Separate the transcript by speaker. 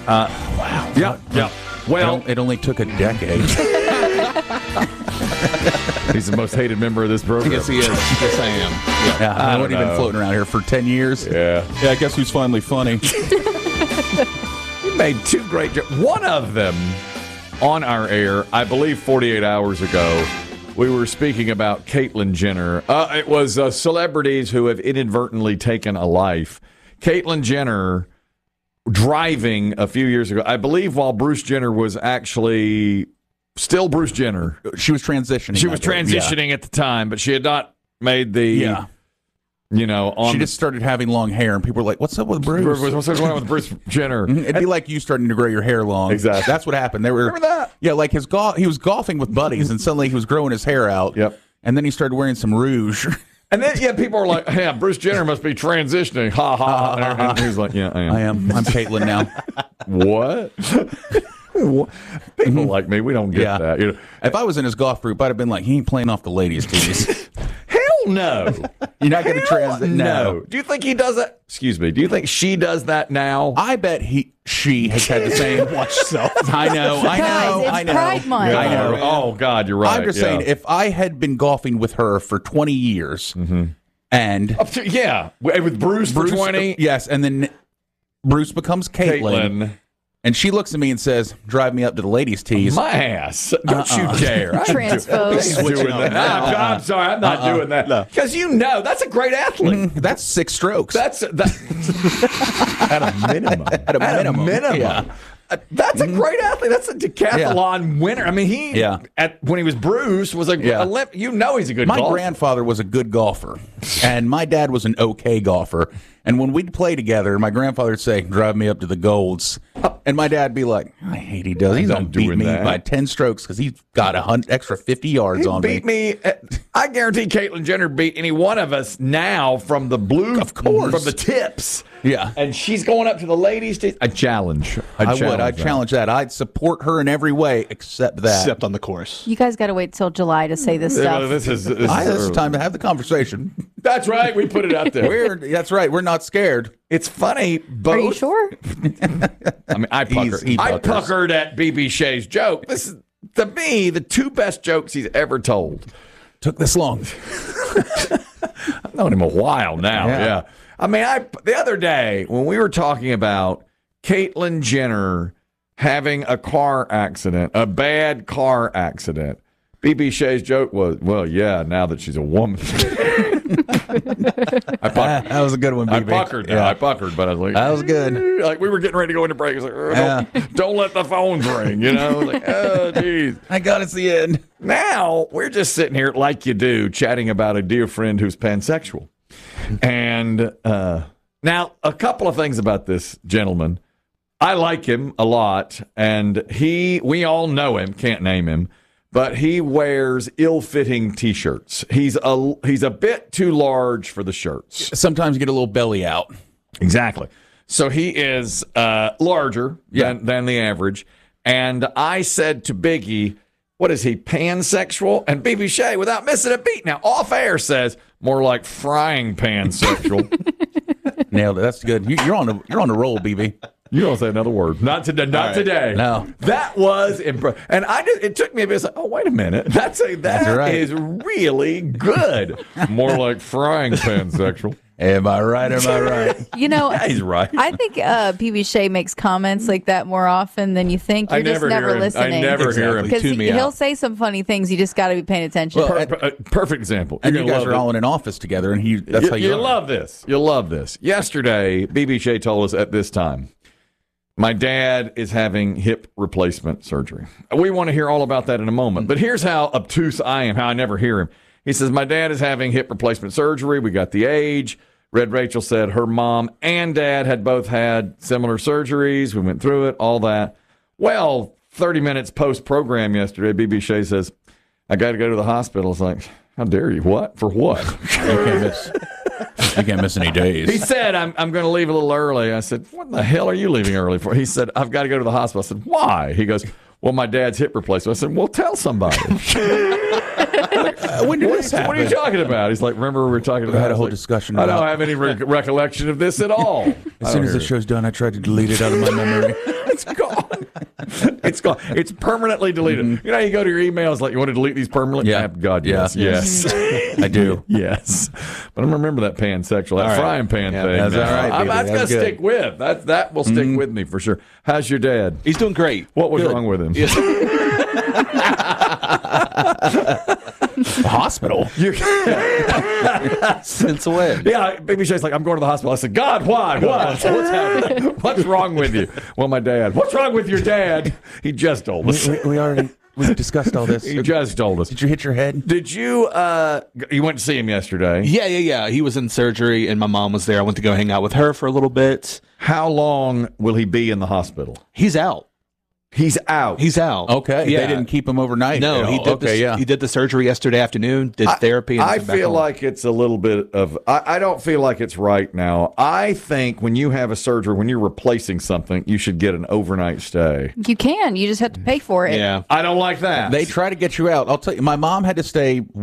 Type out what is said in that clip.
Speaker 1: Wow. Yeah. Well,
Speaker 2: it only took a decade.
Speaker 1: he's the most hated member of this program.
Speaker 3: Yes, he is. Yes, I am.
Speaker 2: Yeah, I've only been floating around here for 10 years.
Speaker 1: Yeah.
Speaker 2: I guess who's finally funny?
Speaker 1: He made two great jokes. One of them on our air, I believe 48 hours ago, we were speaking about Caitlyn Jenner. It was celebrities who have inadvertently taken a life. Caitlyn Jenner driving a few years ago, I believe while Bruce Jenner was actually still Bruce Jenner.
Speaker 2: She was transitioning.
Speaker 1: She was transitioning at the time, but she had not made the,
Speaker 2: she just started having long hair, and people were like, what's up with Bruce?
Speaker 1: What's going on with Bruce Jenner?
Speaker 2: It'd be like you starting to grow your hair long.
Speaker 1: Exactly.
Speaker 2: That's what happened. Remember that? Yeah, like he was golfing with buddies, and suddenly he was growing his hair out.
Speaker 1: Yep.
Speaker 2: And then he started wearing some rouge.
Speaker 1: And then, people are like, yeah, Bruce Jenner must be transitioning. Ha, ha. And he's like, yeah, I am.
Speaker 2: I'm Caitlyn now.
Speaker 1: What? People like me, we don't get that.
Speaker 2: If I was in his golf group, I'd have been like, he ain't playing off the ladies' tees.
Speaker 1: Hell no.
Speaker 2: You're not going to transit.
Speaker 1: No. Do you think he does that? Excuse me. Do you think she does that now?
Speaker 2: I bet she has had the same.
Speaker 3: Watch yourself.
Speaker 2: I know.
Speaker 4: It's Pride Month.
Speaker 1: I know. Oh, God, you're right.
Speaker 2: I'm just saying, if I had been golfing with her for 20 years, and
Speaker 1: with Bruce for 20,
Speaker 2: yes, and then Bruce becomes Caitlyn. And she looks at me and says, drive me up to the ladies' tees.
Speaker 1: My ass. Don't you dare.
Speaker 4: Transphobe.
Speaker 1: I'm sorry. I'm not doing that. Because that's a great athlete.
Speaker 2: That's 6 strokes.
Speaker 1: That's at a minimum. At a minimum.
Speaker 2: Yeah.
Speaker 1: That's a great athlete. That's a decathlon winner. I mean, when he was Bruce, was he's a good golfer.
Speaker 2: My grandfather was a good golfer, and my dad was an okay golfer. And when we'd play together, my grandfather would say, drive me up to the Golds. And my dad would be like, I hate he does. He's going to beat me by 10 strokes because he's got extra 50 yards on me.
Speaker 1: Beat me. I guarantee Caitlyn Jenner beat any one of us now from the blue.
Speaker 2: Of course.
Speaker 1: From the tips.
Speaker 2: Yeah.
Speaker 1: And she's going up to the ladies' tees. I challenge.
Speaker 2: I would. I'd challenge that. I'd support her in every way except that.
Speaker 3: Except on the course.
Speaker 4: You guys got to wait till July to say this stuff.
Speaker 1: This is
Speaker 2: time to have the conversation.
Speaker 1: That's right. We put it out there.
Speaker 2: That's right. We're not scared.
Speaker 1: It's funny. Both.
Speaker 4: Are you sure?
Speaker 1: I mean, I puckered at BB Shea's joke. This is, to me, the two best jokes he's ever told.
Speaker 2: Took this long.
Speaker 1: I've known him a while now. Yeah. I mean, the other day when we were talking about Caitlyn Jenner having a car accident, a bad car accident, BB Shea's joke was, well, yeah, now that she's a woman.
Speaker 2: That was a good one, BB.
Speaker 1: I puckered, but I was like,
Speaker 2: that was good.
Speaker 1: Like, we were getting ready to go into break. I was like, don't let the phones ring, Like, oh, geez.
Speaker 2: I got it's the end.
Speaker 1: Now, we're just sitting here like you do, chatting about a dear friend who's pansexual. And now, a couple of things about this gentleman. I like him a lot, and we all know him, can't name him, but he wears ill-fitting T-shirts. He's a bit too large for the shirts.
Speaker 2: Sometimes you get a little belly out.
Speaker 1: Exactly. So he is larger than the average. And I said to Biggie, what is he, pansexual? And BB Shea, without missing a beat, now off air says more like frying pansexual.
Speaker 2: Nailed it. That's good. You're on the roll, BB.
Speaker 1: You don't say another word. Not today. Not today.
Speaker 2: No.
Speaker 1: That was impressive. And it took me a bit. Like, oh, wait a minute. That right. Is really good. More like frying pansexual.
Speaker 2: Am I right? Am I right?
Speaker 1: He's right.
Speaker 4: I think BB Shea makes comments like that more often than you think. You're just never listening.
Speaker 1: I never hear him.
Speaker 4: Because he'll say some funny things. You just got to be paying attention.
Speaker 1: Well, perfect example.
Speaker 2: And you guys are all in an office together, and that's how you
Speaker 1: love this. You'll love this. Yesterday, BB Shea told us at this time, my dad is having hip replacement surgery. We want to hear all about that in a moment. But here's how obtuse I am, how I never hear him. He says, my dad is having hip replacement surgery. We got the age. Red Rachel said her mom and dad had both had similar surgeries. We went through it, all that. Well, 30 minutes post-program yesterday, BB Shea says, I got to go to the hospital. It's like, how dare you? What? For what?
Speaker 2: You can't miss any days.
Speaker 1: He said, I'm going to leave a little early. I said, what the hell are you leaving early for? He said, I've got to go to the hospital. I said, why? He goes, well, my dad's hip replacement. I said, well, tell somebody.
Speaker 2: When did this happen?
Speaker 1: What are you talking about? He's like, remember we were talking about?
Speaker 2: We had a whole discussion.
Speaker 1: I don't have any recollection of this at all.
Speaker 2: As soon as the show's done, I tried to delete it out of my memory.
Speaker 1: It's gone. It's gone. It's permanently deleted. You know, you go to your emails like, you want to delete these permanently?
Speaker 2: Yeah.
Speaker 1: God, yes.
Speaker 2: Yeah.
Speaker 1: Yes.
Speaker 2: I do.
Speaker 1: Yes. But I'm remember that pansexual, that frying pan thing.
Speaker 2: That's all right, baby.
Speaker 1: That's going to
Speaker 2: That's good.
Speaker 1: stick with. That will stick with me for sure. How's your dad?
Speaker 3: He's doing great.
Speaker 1: What was wrong with him?
Speaker 2: The hospital.
Speaker 3: Since when?
Speaker 1: Yeah, Baby Shay's like, I'm going to the hospital. I said, God, why? What? What's happening? What's wrong with you? Well, my dad. What's wrong with your dad? He just told us.
Speaker 2: We discussed all this.
Speaker 1: He just told us.
Speaker 2: Did you hit your head?
Speaker 1: Did you, you went to see him yesterday.
Speaker 3: Yeah. He was in surgery, and my mom was there. I went to go hang out with her for a little bit.
Speaker 1: How long will he be in the hospital?
Speaker 3: He's out.
Speaker 1: He's out.
Speaker 3: He's out.
Speaker 2: Okay.
Speaker 3: Yeah.
Speaker 2: They didn't keep him overnight.
Speaker 3: No,
Speaker 2: at
Speaker 3: he
Speaker 2: all.
Speaker 3: did.
Speaker 2: Okay,
Speaker 3: He did the surgery yesterday afternoon. Did therapy. And
Speaker 1: I
Speaker 3: came back
Speaker 1: feel
Speaker 3: home.
Speaker 1: like it's a little bit of. I don't feel like it's right now. I think when you have a surgery, when you're replacing something, you should get an overnight stay.
Speaker 4: You can. You just have to pay for it.
Speaker 3: Yeah.
Speaker 1: I don't like that.
Speaker 2: They try to get you out. I'll tell you, my mom had to stay